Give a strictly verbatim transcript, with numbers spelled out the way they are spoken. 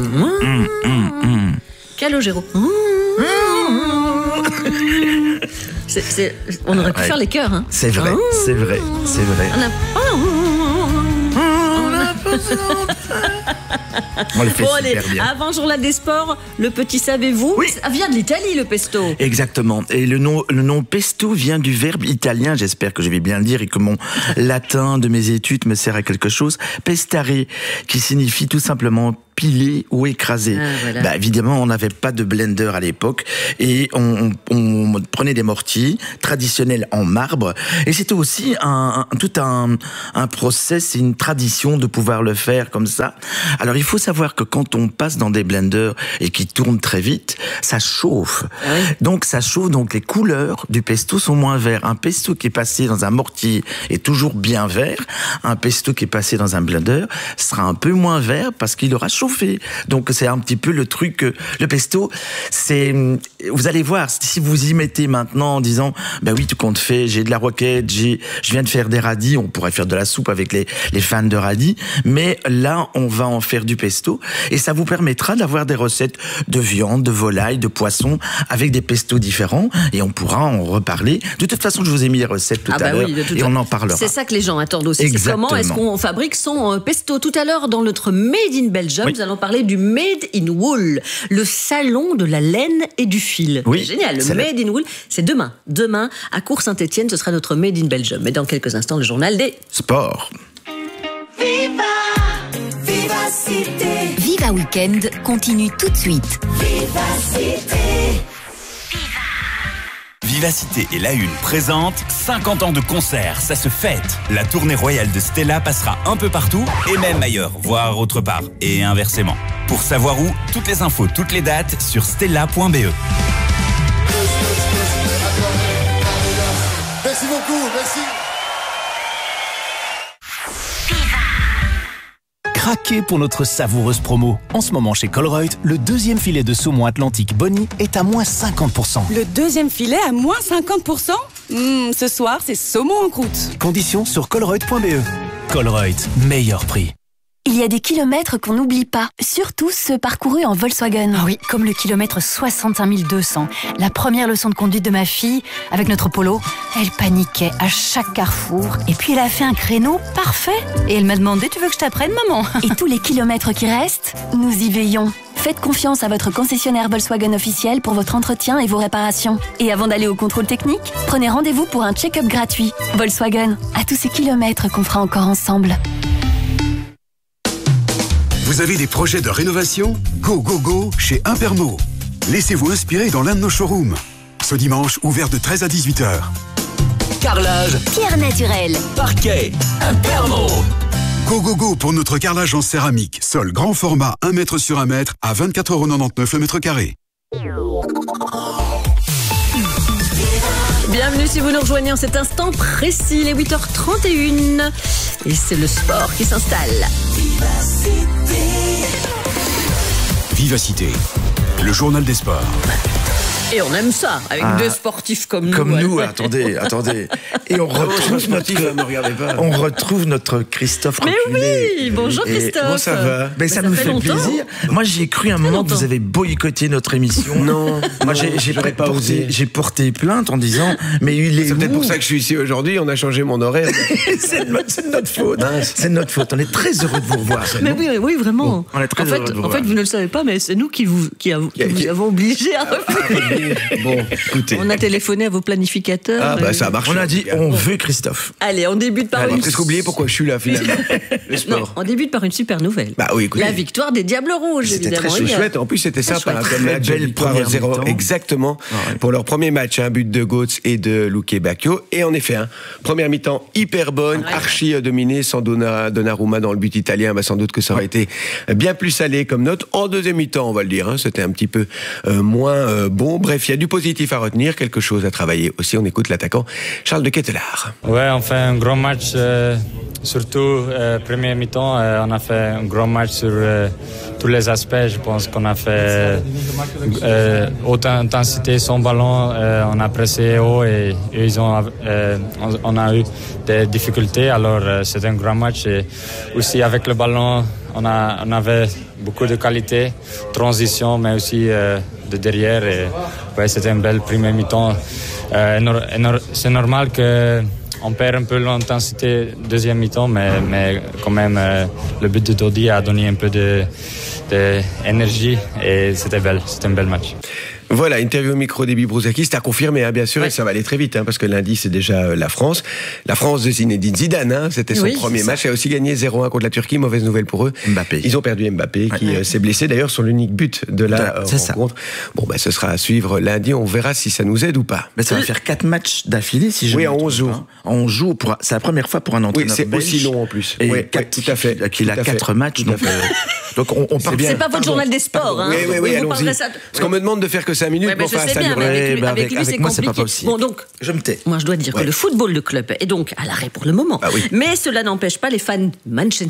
Mmh, mmh, mmh. Calogero. Mmh. C'est, c'est, on aurait pu ouais. faire les chœurs. Hein. C'est vrai, mmh. c'est vrai, c'est vrai. On a... On a On le fait bon, super allez, bien. Avant Journal des Sports, le petit savez-vous, oui. ça vient de l'Italie, le pesto. Exactement. Et le nom, le nom pesto vient du verbe italien, j'espère que je vais bien le dire et que mon latin de mes études me sert à quelque chose, pestare, qui signifie tout simplement piler ou écraser. Ah, voilà. Bah, évidemment, on n'avait pas de blender à l'époque et on, on, on prenait des mortiers traditionnels en marbre et c'était aussi un, un, tout un, un process et une tradition de pouvoir le faire comme ça. Alors, il faut savoir que quand on passe dans des blenders et qui tournent très vite, ça chauffe. Ah oui. Donc, ça chauffe, donc les couleurs du pesto sont moins verts. Un pesto qui est passé dans un mortier est toujours bien vert. Un pesto qui est passé dans un blender sera un peu moins vert parce qu'il aura chauffé. Donc c'est un petit peu le truc, le pesto, c'est, vous allez voir, si vous y mettez maintenant en disant, bah oui, tout compte fait, j'ai de la roquette, j'ai, je viens de faire des radis, on pourrait faire de la soupe avec les, les fans de radis, mais là, on va en faire du pesto, et ça vous permettra d'avoir des recettes de viande, de volaille, de poisson, avec des pestos différents, et on pourra en reparler. De toute façon, je vous ai mis les recettes tout ah à bah l'heure, oui, et on en parlera. C'est ça que les gens attendent aussi. Exactement. C'est comment est-ce qu'on fabrique son pesto. Tout à l'heure, dans notre Made in Belgium, oui. nous allons parler du Made in Wool, le salon de la laine et du fil. Oui, c'est génial, le c'est Made la... in Wool, c'est demain. Demain, à Cours-Saint-Étienne, ce sera notre Made in Belgium. Mais dans quelques instants, le journal des sports. Viva, Vivacité. Viva Weekend continue tout de suite. Vivacité. Vivacité et La Une présente cinquante ans de concert, ça se fête. La tournée royale de Stella passera un peu partout et même ailleurs, voire autre part, et inversement. Pour savoir où, toutes les infos, toutes les dates sur stella point b e. Merci beaucoup, merci. Craquez pour notre savoureuse promo. En ce moment chez Colruyt, le deuxième filet de saumon Atlantique Bonnie est à moins cinquante pour cent. Le deuxième filet à moins cinquante pour cent mmh, Ce soir, c'est saumon en croûte. Conditions sur colruyt point b e. Colruyt, meilleur prix. Il y a des kilomètres qu'on n'oublie pas, surtout ceux parcourus en Volkswagen. Ah oui, comme le kilomètre soixante-cinq mille deux cents. La première leçon de conduite de ma fille, avec notre Polo, elle paniquait à chaque carrefour. Et puis elle a fait un créneau parfait. Et elle m'a demandé, tu veux que je t'apprenne, maman? Et tous les kilomètres qui restent, nous y veillons. Faites confiance à votre concessionnaire Volkswagen officiel pour votre entretien et vos réparations. Et avant d'aller au contrôle technique, prenez rendez-vous pour un check-up gratuit. Volkswagen, à tous ces kilomètres qu'on fera encore ensemble. Vous avez des projets de rénovation? Go, go, go chez Impermo. Laissez-vous inspirer dans l'un de nos showrooms. Ce dimanche, ouvert de treize à dix-huit heures. Carrelage, pierre naturelle, parquet, Impermo. Go, go, go pour notre carrelage en céramique. Sol grand format un mètre sur un mètre à vingt-quatre euros quatre-vingt-dix-neuf le mètre carré. Bienvenue si vous nous rejoignez en cet instant précis, les huit heures trente et une. Et c'est le sport qui s'installe. Vivacité. Vivacité, le journal des sports. Et on aime ça, avec ah, deux sportifs comme nous. Comme nous, attendez, attendez. Et on retrouve notre, ne regardez pas. On retrouve notre Christophe Mais reculé. oui, bonjour Christophe. Comment ça va? Mais ça, ça nous fait, fait plaisir. Moi, j'ai cru un moment longtemps. que vous avez boycotté notre émission. Non, moi, j'ai, j'ai pas porté, j'ai porté plainte en disant, mais il est C'est où? peut-être pour ça que je suis ici aujourd'hui. On a changé mon horaire. c'est, de, c'est de notre faute. C'est de notre faute. On est très heureux de vous revoir. Mais oui, oui, vraiment. Bon, on est très en heureux fait, de vous en revoir. fait, vous ne le savez pas, mais c'est nous qui vous, qui, av- qui, qui, qui vous avons obligé à revenir. Bon, écoutez. On a téléphoné à vos planificateurs. Ah, bah ça a marché. On a dit, on veut Christophe. Allez, on débute par Allez, une... Qu'est-ce qu'oublier pourquoi je suis là, finalement? Le sport. Non, on débute par une super nouvelle. Bah oui, écoutez. La victoire des Diables Rouges, c'était évidemment. C'était très chouette. En plus, c'était sympa. Chouette. Comme match, belle première zéro. mi-temps. Exactement. Ah ouais. Pour leur premier match, un but de Götze et de Luque Bacchio. Et en effet, hein, première mi-temps hyper bonne, ouais. archi dominée, sans Donna, Donnarumma dans le but italien. Bah, sans doute que ça aurait ouais. été bien plus salé comme note. En deuxième mi-temps, on va le dire, hein, c'était un petit peu euh, moins euh, bon. Bref, il y a du positif à retenir, quelque chose à travailler aussi. On écoute l'attaquant Charles de Ketelaar. Ouais, on fait un grand match, euh, surtout euh, première mi-temps. Euh, on a fait un grand match sur euh, tous les aspects. Je pense qu'on a fait euh, haute intensité son ballon. Euh, on a pressé haut et, et ils ont, euh, on, on a eu des difficultés. Alors euh, c'est un grand match et aussi avec le ballon on, a, on avait beaucoup de qualité, transition, mais aussi euh, de derrière. Et, ouais, c'était une belle première mi-temps. Euh, c'est normal que on perd un peu l'intensité deuxième mi-temps, mais, mais quand même, euh, le but de Dodi a donné un peu de, de énergie et c'était belle, c'était un bel match. Voilà, interview au micro d'Ebi Brouzaki, c'est à confirmer, hein, bien sûr, ouais. Et ça va aller très vite, hein, parce que lundi, c'est déjà euh, la France. La France de Zinedine Zidane, hein, c'était son oui, premier match. Elle a aussi gagné zéro un contre la Turquie, mauvaise nouvelle pour eux. Mbappé. Ils ont perdu Mbappé, ouais. qui euh, s'est blessé d'ailleurs sur l'unique but de la euh, rencontre. Ça. Bon, ben, bah, ce sera à suivre lundi, on verra si ça nous aide ou pas. Mais ça va faire quatre matchs d'affilée, si je Oui, en onze jours. En onze jours, pour... c'est la première fois pour un entraîneur Oui, c'est belge. aussi long en plus. Et ouais, quatre, ouais, tout à fait. Qu'il a quatre matchs, donc, euh, donc on, on part bien. C'est pas votre journal des sports, hein. Oui, oui, oui, allons-y. Parce qu'on me demande de faire que cinq minutes pour faire ça. Bien, mais avec, lui, bah avec, avec lui, avec c'est moi, compliqué. C'est pas possible. Bon, donc, je me tais. Moi, je dois dire ouais. que le football de club est donc à l'arrêt pour le moment. Ah oui. Mais cela n'empêche pas les fans Manchester